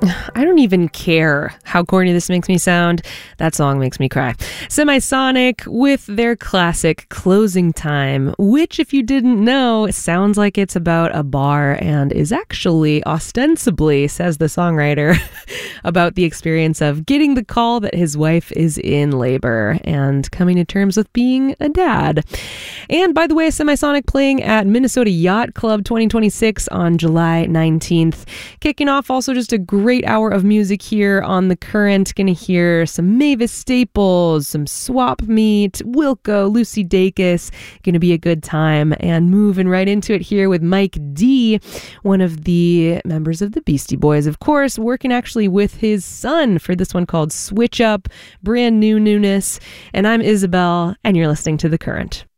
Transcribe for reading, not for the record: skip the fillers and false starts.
I don't even care how corny this makes me sound. That song makes me cry. Semisonic with their classic Closing Time, which, if you didn't know, sounds like it's about a bar and is actually ostensibly, says the songwriter, about the experience of getting the call that his wife is in labor and coming to terms with being a dad. And by the way, Semisonic playing at Minnesota Yacht Club 2026 on July 19th. Kicking off also just a great hour of music here on The Current. Gonna hear some Mavis Staples, some Swap Meet, Wilco, Lucy Dacus. Gonna be a good time. And moving right into it here with Mike D, one of the members of the Beastie Boys, of course, working actually with his son for this one called Switch Up, brand new newness. And I'm Isabel, and you're listening to The Current.